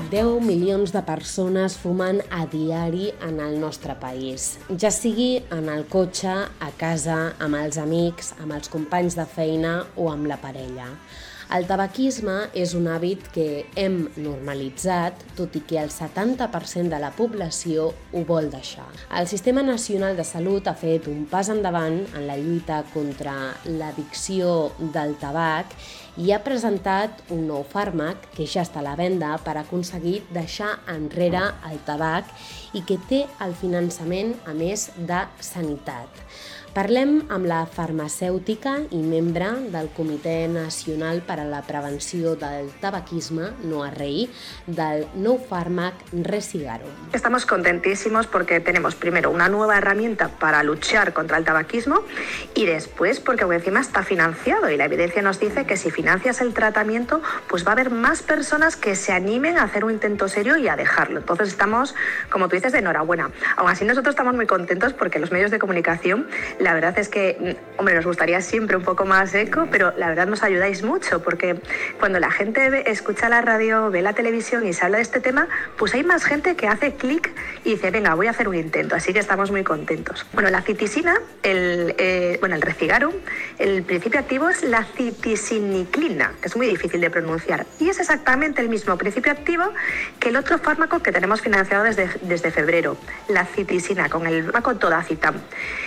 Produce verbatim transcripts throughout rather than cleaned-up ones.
deu milions de persones fumen a diari en el nostre país, ja sigui en el cotxe, a casa, amb els amics, amb els companys de feina o amb la parella. El tabaquisme és un hàbit que hem normalitzat, tot i que el setanta per cent de la població ho vol deixar. El Sistema Nacional de Salut ha fet un pas endavant en la lluita contra l'addicció del tabac i ha presentat un nou fàrmac que ja està a la venda per aconseguir deixar enrere el tabac i que té el finançament, a més, de sanitat. Parlem amb la farmacèutica i membre del Comitè Nacional per a la Prevenció del Tabaquisme, no R I, del nou fármac Resigarum. Estamos contentísimos porque tenemos primero una nueva herramienta para luchar contra el tabaquismo y después porque encima está financiado y la evidencia nos dice que si financias el tratamiento pues va a haber más personas que se animen a hacer un intento serio y a dejarlo. Entonces estamos, como tú dices, de enhorabuena. Aún así nosotros estamos muy contentos porque los medios de comunicación, la verdad es que, hombre, nos gustaría siempre un poco más eco, pero la verdad nos ayudáis mucho porque cuando la gente ve, escucha la radio, ve la televisión y se habla de este tema, pues hay más gente que hace clic y dice, venga, voy a hacer un intento, así que estamos muy contentos. Bueno, la citisina, el, eh, bueno, el Resigarum, el principio activo es la citisiniclina, que es muy difícil de pronunciar, y es exactamente el mismo principio activo que el otro fármaco que tenemos financiado desde, desde febrero, la citisina, con el fármaco Todacitam.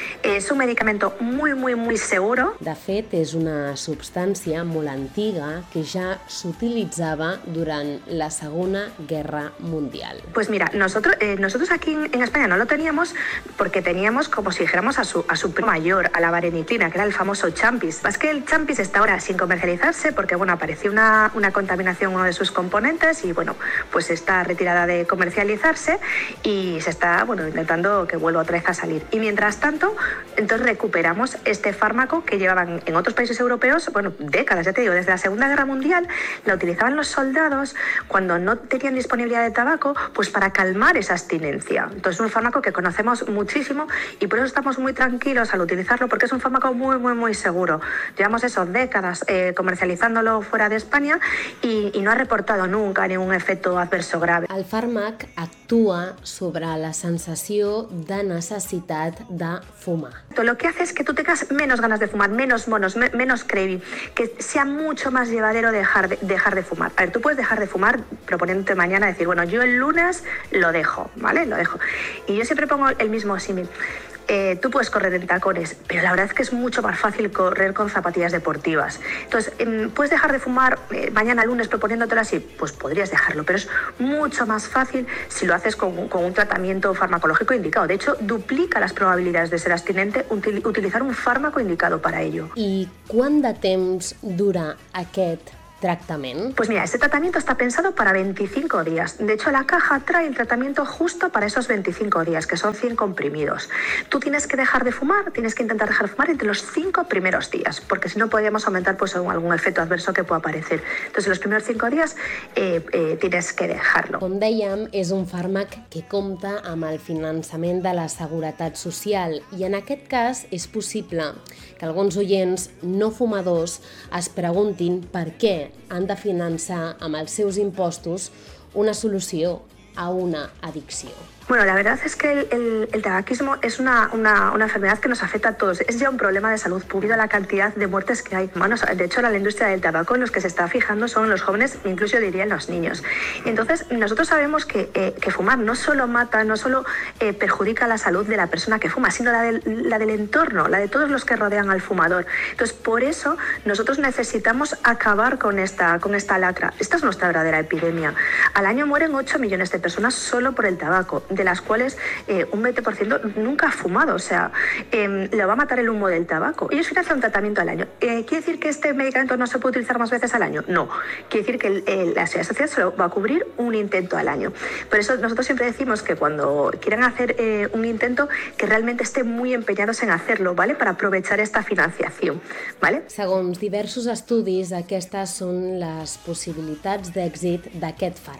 És un medicament muy, muy, muy seguro. De fet, és una substància molt antiga que ja s'utilitzava durant la Segona Guerra Mundial. Pues mira, nosotros, eh, nosotros aquí en, en España no lo teníamos porque teníamos, como si dijéramos, a su, a su primo mayor, a la vareniclina, que era el famoso Champis. Es que el Champis está ahora sin comercializarse porque, bueno, apareció una, una contaminación en uno de sus componentes y, bueno, pues está retirada de comercializarse y se está, bueno, intentando que vuelva otra vez a salir. Y mientras tanto, entonces recuperamos este fármaco que llevaban en otros países europeos, bueno, décadas, ya te digo, desde la Segunda Guerra Mundial, la utilizaban los soldados cuando no tenían disponibilidad de tabaco, pues para calmar esa abstinencia. Entonces es un fármaco que conocemos muchísimo y por eso estamos muy tranquilos al utilizarlo porque es un fármaco muy, muy, muy seguro. Llevamos eso, décadas eh, comercializándolo fuera de España y, y no ha reportado nunca ningún efecto adverso grave. El fàrmac actua sobre la sensació de necessitat de fumar. Lo que hace es que tú tengas menos ganas de fumar, menos monos, me, menos craving, que sea mucho más llevadero dejar de, dejar de fumar. A ver, tú puedes dejar de fumar proponiéndote mañana decir, bueno, yo el lunes lo dejo, ¿vale? Lo dejo. Y yo siempre pongo el mismo símil. Eh, tú puedes correr en tacones, pero la verdad es que es mucho más fácil correr con zapatillas deportivas. Entonces, eh, ¿puedes dejar de fumar eh, mañana lunes proponiéndotelo así? Pues podrías dejarlo, pero es mucho más fácil si lo haces con, con un tratamiento farmacológico indicado. De hecho, duplica las probabilidades de ser abstinente util, utilizar un fármaco indicado para ello. I quant de temps dura aquest tractament? Pues mira, este tratamiento está pensado para veinticinco días. De hecho, la caja trae el tratamiento justo para esos veinticinco días, que son cien comprimidos. Tú tienes que dejar de fumar, tienes que intentar dejar de fumar entre los cinco primeros días, porque si no podríamos aumentar pues algún efecto adverso que pueda aparecer. Entonces, los primeros cinco días eh, eh, tienes que dejarlo. Com dèiem, és un fàrmac que compta amb el finançament de la Seguretat Social i en aquest cas és possible que alguns oients no fumadors es preguntin per què han de finançar amb els seus impostos una solució a una addicció. Bueno, la verdad es que el, el, el tabaquismo es una, una, una enfermedad que nos afecta a todos. Es ya un problema de salud pública la cantidad de muertes que hay. Bueno, de hecho, la industria del tabaco en los que se está fijando son los jóvenes, incluso diría los niños. Entonces, nosotros sabemos que, eh, que fumar no solo mata, no solo eh, perjudica la salud de la persona que fuma, sino la del, la del entorno, la de todos los que rodean al fumador. Entonces, por eso, nosotros necesitamos acabar con esta, con esta lacra. Esta es nuestra verdadera epidemia. Al año mueren ocho millones de personas solo por el tabaco, de las cuales eh, un veinte por ciento nunca ha fumado, o sea, eh, le va a matar el humo del tabaco. Ellos financian un tratamiento al año. Eh, ¿Quiere decir que este medicamento no se puede utilizar más veces al año? No. Quiere decir que el, el, la Seguridad Social solo va a cubrir un intento al año. Por eso nosotros siempre decimos que cuando quieran hacer eh, un intento, que realmente estén muy empeñados en hacerlo, ¿vale? Para aprovechar esta financiación, ¿vale? Segons diversos estudis, aquestes són les possibilitats d'èxit d'aquest fàrmac.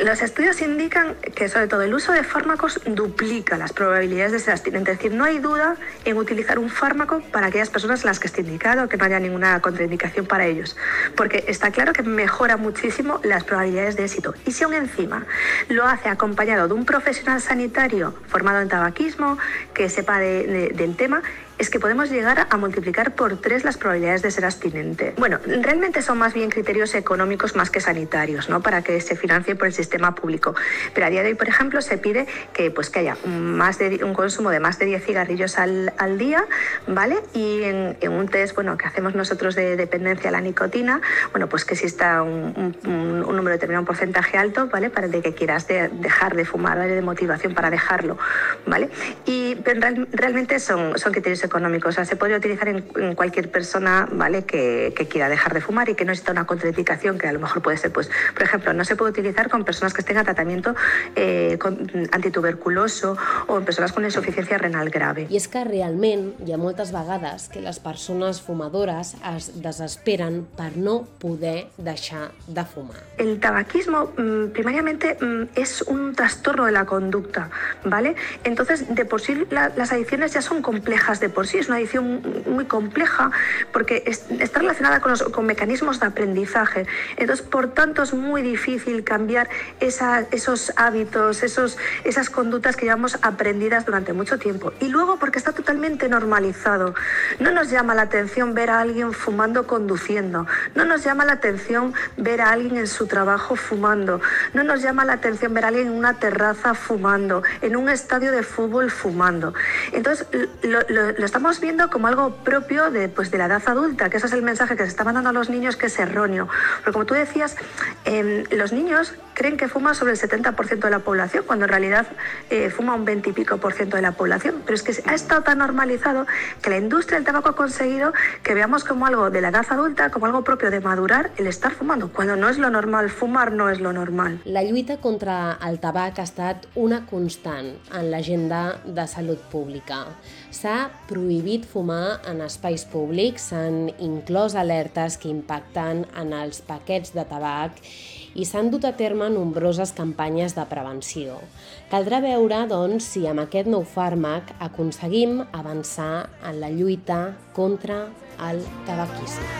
los estudios indican que sobre todo el uso de fármacos duplica las probabilidades de ser abstinente. Es decir, no hay duda en utilizar un fármaco para aquellas personas en las que esté indicado, que no haya ninguna contraindicación para ellos, porque está claro que mejora muchísimo las probabilidades de éxito. Y si aún encima lo hace acompañado de un profesional sanitario formado en tabaquismo, que sepa de, de, del tema, es que podemos llegar a multiplicar por tres las probabilidades de ser abstinente. Bueno, realmente son más bien criterios económicos más que sanitarios, ¿no? Para que se financie por el sistema público. Pero a día de hoy, por ejemplo, se pide que, pues, que haya más de, un consumo de más de diez cigarrillos al, al día, ¿vale? Y en, en un test, bueno, que hacemos nosotros de dependencia a la nicotina, bueno, pues que exista un, un, un número determinado, un porcentaje alto, ¿vale? Para el de que quieras de, dejar de fumar, ¿vale? De motivación para dejarlo, ¿vale? Y pero real, realmente son, son criterios económicos, o sea, se puede utilizar en, en cualquier persona, ¿vale? Que, que quiera dejar de fumar y que no necesita una contraindicación, que a lo mejor puede ser, pues, por ejemplo, no se puede utilizar con personas que estén a tratamiento eh, con, antituberculoso o en personas con insuficiencia renal grave. I és que realment hi ha moltes vegades que les persones fumadores es desesperen per no poder deixar de fumar. El tabaquismo primariamente es un trastorno de la conducta, ¿vale? Entonces, de por sí la, las adicciones ya son complejas de por sí, es una adicción muy compleja porque es, está relacionada con, los, con mecanismos de aprendizaje. Entonces, por tanto, es muy difícil cambiar esa, esos hábitos, esos, esas conductas que llevamos aprendidas durante mucho tiempo. Y luego porque está totalmente normalizado. No nos llama la atención ver a alguien fumando conduciendo, no nos llama la atención ver a alguien en su trabajo fumando, no nos llama la atención ver a alguien en una terraza fumando, en un estadio de fútbol fumando. Entonces, lo, lo, lo estamos viendo como algo propio de, pues, de la edad adulta, que ese es el mensaje que se está mandando a los niños, que es erróneo. Porque como tú decías, eh, los niños creen que fuma sobre el setenta por ciento de la población, cuando en realidad eh, fuma un veinte y pico por ciento de la población. Pero es que ha estado tan normalizado que la industria del tabaco ha conseguido que veamos como algo de la edad adulta, como algo propio de madurar, el estar fumando, cuando no es lo normal. Fumar no és lo normal. La lluita contra el tabac ha estat una constant en l'agenda de salut pública. S'ha prohibit fumar en espais públics, s'han inclòs alertes que impacten en els paquets de tabac i s'han dut a terme nombroses campanyes de prevenció. Caldrà veure, doncs, si amb aquest nou fàrmac aconseguim avançar en la lluita contra el tabaquisme.